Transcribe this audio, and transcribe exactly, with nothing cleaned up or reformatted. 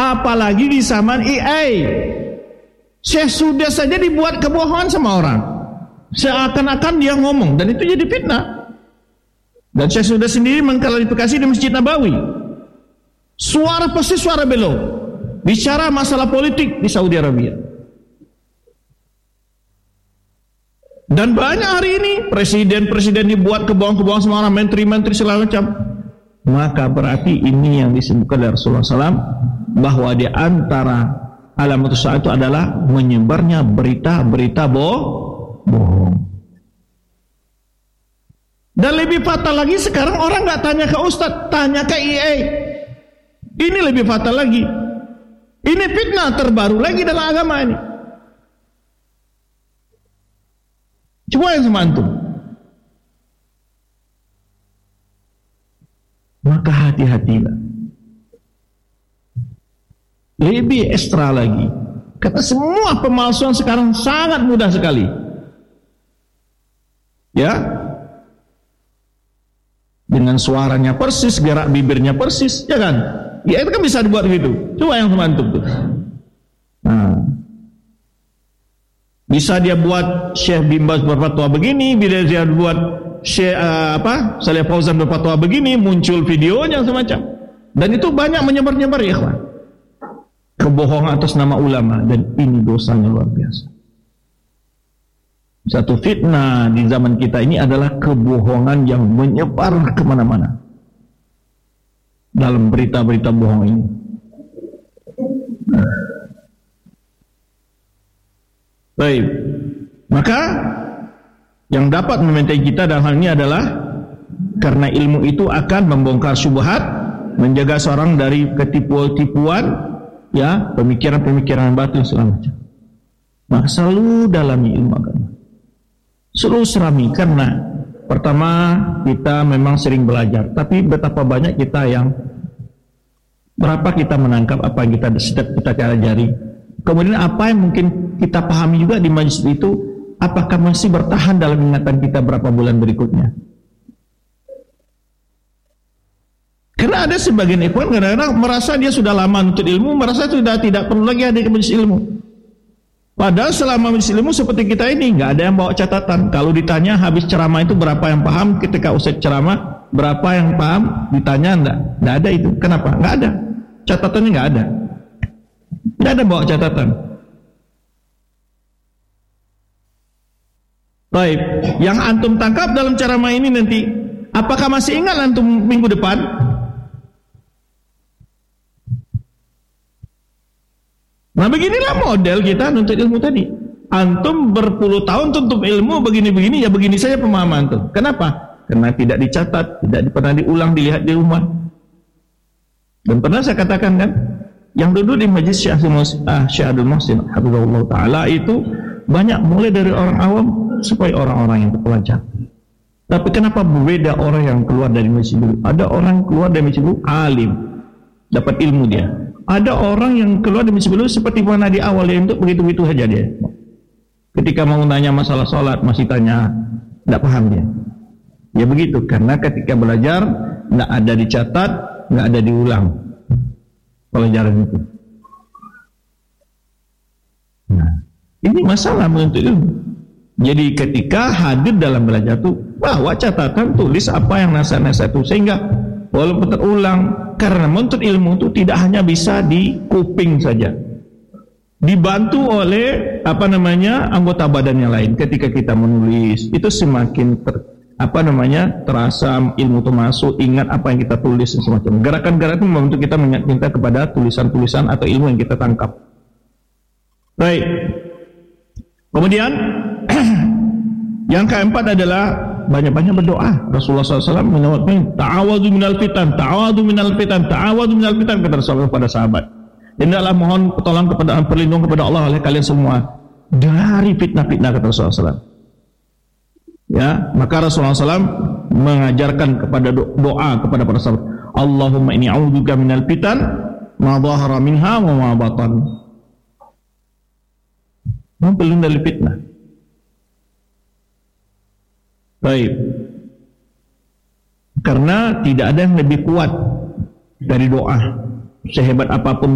Apalagi di zaman A I. Syekh sudah saja dibuat kebohongan sama orang, seakan-akan dia ngomong, dan itu jadi fitnah. Dan Syekh sudah sendiri mengklarifikasi di Masjid Nabawi. Suara pasti suara beliau bicara masalah politik di Saudi Arabia. Dan banyak hari ini presiden-presiden dibuat kebohongan-kebohongan sama orang, menteri-menteri segala macam. Maka berarti ini yang disebutkan oleh Rasulullah shallallahu alaihi wasallam, bahwa di antara alamat saat itu adalah menyebarnya berita-berita bohong. Dan lebih fatal lagi sekarang orang nggak tanya ke Ustadz, tanya ke I A. Ini lebih fatal lagi. Ini fitnah terbaru lagi dalam agama ini. Coba yang sama antum. Maka hati-hatilah. Lebih ekstra lagi, kata semua pemalsuan sekarang sangat mudah sekali. Ya, dengan suaranya persis, gerak bibirnya persis, ya kan? Ya itu kan bisa dibuat gitu. Coba yang sama antum tuh. Nah, bisa dia buat Syekh Bin Baz berfatwa begini, bila dia buat Syekh uh, apa Saleh Fauzan berfatwa begini, muncul videonya semacam. Dan itu banyak menyebar-nyebar, ya ikhwan. Kebohongan atas nama ulama, dan ini dosanya luar biasa. Satu fitnah di zaman kita ini adalah kebohongan yang menyebar kemana-mana dalam berita-berita bohong ini. Baik, maka yang dapat mementai kita dalam hal ini adalah karena ilmu itu akan membongkar syubhat, menjaga seorang dari ketipuan-tipuan, ya, pemikiran-pemikiran batil segala macam. Maka selalu dalami ilmu agama, selalu serami, karena pertama kita memang sering belajar, tapi betapa banyak kita yang berapa kita menangkap apa yang kita setiap kita pelajari. Kemudian apa yang mungkin kita pahami juga di majlis itu, apakah masih bertahan dalam ingatan kita berapa bulan berikutnya? Karena ada sebagian ikhwan kadang-kadang merasa dia sudah lama nuntut ilmu, merasa sudah tidak perlu lagi hadir ke majlis ilmu. Padahal selama majlis ilmu seperti kita ini nggak ada yang bawa catatan. Kalau ditanya habis ceramah itu berapa yang paham, ketika usai ceramah berapa yang paham, ditanya enggak, enggak ada itu. Kenapa? Enggak ada. Catatannya enggak ada. Enggak ada bawa catatan. Baik, yang antum tangkap dalam ceramah ini nanti, apakah masih ingat antum minggu depan? Nah, beginilah model kita nuntut ilmu tadi. Antum berpuluh tahun tuntut ilmu begini-begini, ya begini saja pemahaman antum. Kenapa? Karena tidak dicatat, tidak pernah diulang, dilihat di rumah. Dan pernah saya katakan kan, yang duduk di majlis Syekh Abdul Muhsin hafizahullah taala itu banyak mulai dari orang awam sampai orang-orang yang terpelajar. Tapi kenapa berbeda orang yang keluar dari majlis dulu? Ada orang keluar dari majlis dulu alim, dapat ilmu dia. Ada orang yang keluar dari majlis dulu seperti mana di awal, dia untuk begitu-begitu saja dia. Ketika mau tanya masalah sholat masih tanya, tidak paham dia. Ya begitu, karena ketika belajar tidak ada dicatat, tidak ada diulang pelajaran itu. Nah, ini masalah menuntut ilmu. Jadi ketika hadir dalam belajar itu, bawa catatan, tulis apa yang nasihat-nasihat itu, sehingga walaupun terulang, karena menuntut ilmu itu tidak hanya bisa di kuping saja, dibantu oleh apa namanya anggota badan yang lain. Ketika kita menulis itu semakin ter, apa namanya terasa ilmu itu masuk, ingat apa yang kita tulis dan semacam. Gerakan-gerakan itu membantu kita mengingat kita kepada tulisan-tulisan atau ilmu yang kita tangkap. Baik. Kemudian yang keempat adalah banyak-banyak berdoa. Rasulullah shallallahu alaihi wasallam menyebutkan ta'awadu minal fitan, ta'awadu minal fitan, ta'awadu minal fitan, kata Rasulullah kepada sahabat. Hendaklah mohon pertolongan kepada perlindungan kepada Allah oleh kalian semua dari fitnah-fitnah, kata Rasulullah shallallahu alaihi wasallam. Ya, maka Rasulullah shallallahu alaihi wasallam mengajarkan kepada doa kepada para sahabat, Allahumma inni a'udzubika minal fitan ma dhahara minha wa ma batan. Berlindung dari fitnah. Baik. Karena tidak ada yang lebih kuat dari doa. Sehebat apapun